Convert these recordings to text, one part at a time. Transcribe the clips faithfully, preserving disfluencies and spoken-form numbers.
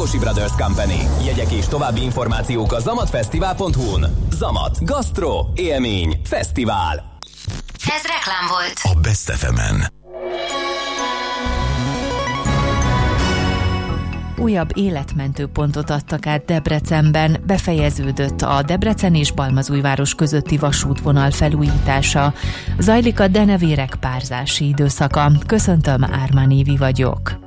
Rákóczi Brothers Company. Jegyek és további információk a zamatfesztivál pont hu-n. Zamat. Gasztro. Élmény. Fesztivál. Ez reklám volt. A Best ef emen. Újabb életmentő pontot adtak át Debrecenben, befejeződött a Debrecen és Balmazújváros közötti vasútvonal felújítása. Zajlik a denevérek párzási időszaka. Köszöntöm, Ármán Évi vagyok.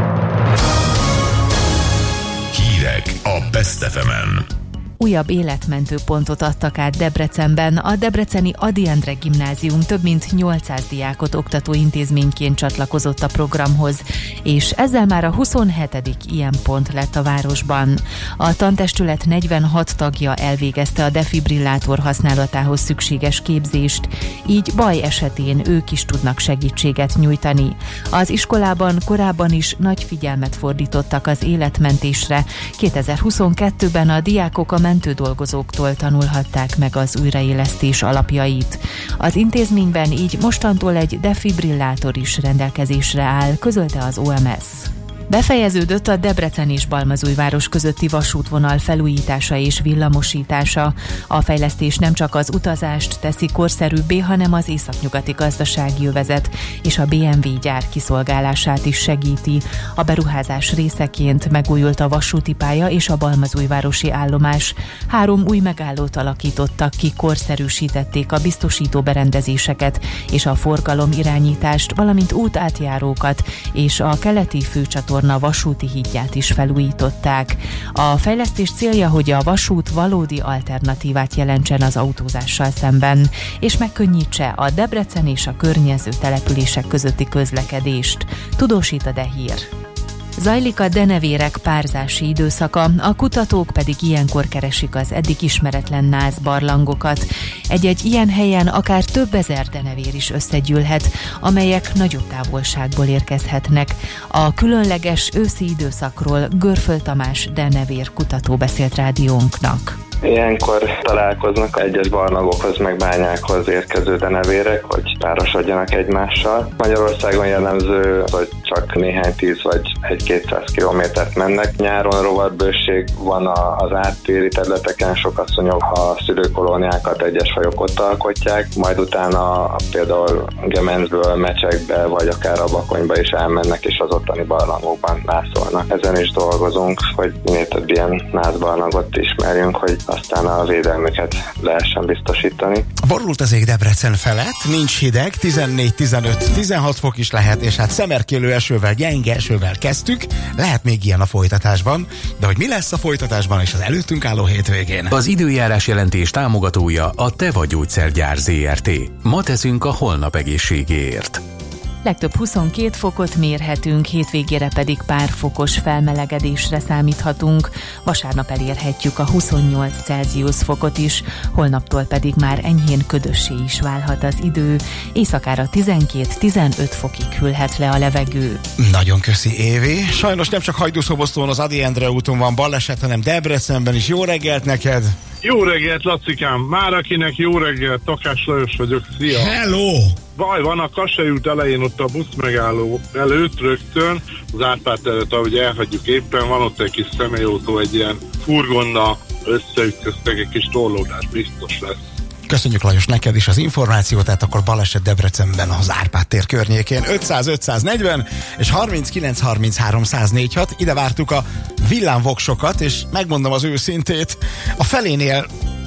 Hírek a Best ef emen. Újabb életmentő pontot adtak át Debrecenben. A debreceni Ady Endre Gimnázium több mint nyolcszáz diákot oktató intézményként csatlakozott a programhoz, és ezzel már a huszonhetedik ilyen pont lett a városban. A tantestület negyvenhat tagja elvégezte a defibrillátor használatához szükséges képzést, így baj esetén ők is tudnak segítséget nyújtani. Az iskolában korábban is nagy figyelmet fordítottak az életmentésre. kétezer-huszonkettőben a diákok a mentődolgozóktól tanulhatták meg az újraélesztés alapjait. Az intézményben így mostantól egy defibrillátor is rendelkezésre áll, közölte az o em es. Befejeződött a Debrecen és Balmazújváros közötti vasútvonal felújítása és villamosítása. A fejlesztés nem csak az utazást teszi korszerűbbé, hanem az északnyugati gazdasági övezet és a bé em vé gyár kiszolgálását is segíti. A beruházás részeként megújult a vasúti pálya és a balmazújvárosi állomás. Három új megállót alakítottak ki, korszerűsítették a biztosító berendezéseket és a forgalom irányítást, valamint útátjárókat és a keleti főcsatorna a vasúti hídját is felújították. A fejlesztés célja, hogy a vasút valódi alternatívát jelentsen az autózással szemben, és megkönnyítse a Debrecen és a környező települések közötti közlekedést. Tudósít a Dehír. Zajlik a denevérek párzási időszaka, a kutatók pedig ilyenkor keresik az eddig ismeretlen nászbarlangokat. Egy-egy ilyen helyen akár több ezer denevér is összegyűlhet, amelyek nagyobb távolságból érkezhetnek. A különleges őszi időszakról Görföl Tamás denevér kutató beszélt rádiónknak. Ilyenkor találkoznak egyes barlangokhoz meg bányákhoz érkező denevérek, hogy párosodjanak egymással. Magyarországon jellemző, hogy csak néhány tíz vagy egy-kétszáz kilométert mennek. Nyáron rovatbőség van az áttéri területeken, sok asszonyok a szülőkolóniákat egyes fajok ott alkotják, majd utána például Gemencből, Mecsekbe vagy akár a Bakonyba is elmennek, és az ottani barlangokban nászolnak. Ezen is dolgozunk, hogy minél több ilyen nászbarlangot ismerjünk, hogy aztán a védelmüket lehessen biztosítani. Borult az ég Debrecen felett, nincs hideg, tizennégy, tizenöt, tizenhat fok is lehet, és hát szemerkélő esővel, gyenge esővel kezdtük, lehet még ilyen a folytatásban, de hogy mi lesz a folytatásban és az előttünk álló hétvégén? Az időjárás jelentés támogatója a Teva Gyógyszergyár zé er té. Ma teszünk a holnap egészségéért. Legtöbb huszonkét fokot mérhetünk, hétvégére pedig pár fokos felmelegedésre számíthatunk. Vasárnap elérhetjük a huszonnyolc Celsius fokot is, holnaptól pedig már enyhén ködössé is válhat az idő. Éjszakára tizenkét-tizenöt fokig hűlhet le a levegő. Nagyon köszi, Évi. Sajnos nem csak Hajdúszoboszlón az Ady Endre úton van baleset, hanem Debrecenben is. Jó reggelt neked! Jó reggelt, Lacikám! Már akinek jó reggelt, Takás Lajos vagyok, szia! Hello! Baj van, a Kassai út elején ott a buszmegálló előtt rögtön, az Árpád teret, ahogy elhagyjuk éppen, van ott egy kis személyautó, egy ilyen furgonnal összeütköztek, egy kis torlódás biztos lesz. Köszönjük, Lajos, neked is az információt, tehát akkor baleset Debrecenben az Árpád tér környékén. ötszáz ötszáznegyven és harminckilenc harminchárom száz négyvenhat, ide vártuk a villámvoksokat, és megmondom az őszintét, a felénél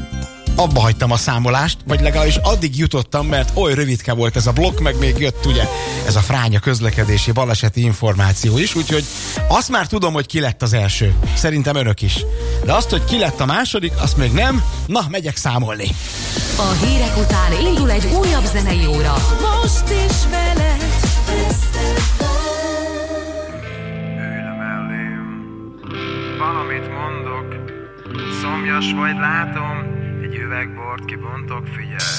abba hagytam a számolást, vagy legalábbis addig jutottam, mert oly rövidke volt ez a blokk, meg még jött ugye ez a fránya közlekedési baleseti információ is, úgyhogy azt már tudom, hogy ki lett az első. Szerintem önök is. De azt, hogy ki lett a második, azt még nem. Na, megyek számolni. A hírek után indul egy újabb zenei óra. Most is veled. Ülj le mellém, valamit mondok, szomjas vagy látom, egy üvegbort kibontok, figyelj.